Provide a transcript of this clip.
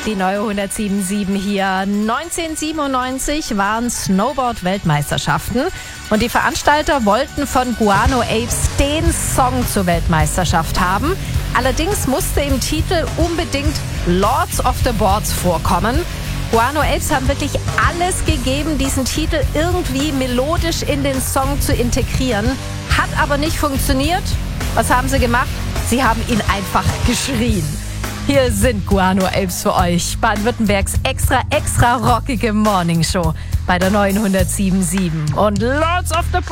Die neue 107.7 hier. 1997 waren Snowboard-Weltmeisterschaften und die Veranstalter wollten von Guano Apes den Song zur Weltmeisterschaft haben. Allerdings musste im Titel unbedingt Lords of the Boards vorkommen. Guano Apes haben wirklich alles gegeben, diesen Titel irgendwie melodisch in den Song zu integrieren. Hat aber nicht funktioniert. Was haben sie gemacht? Sie haben ihn einfach geschrien. Hier sind Guano Apes für euch. Baden-Württembergs extra rockige Morningshow bei der neuen 107.7. Und Lords of the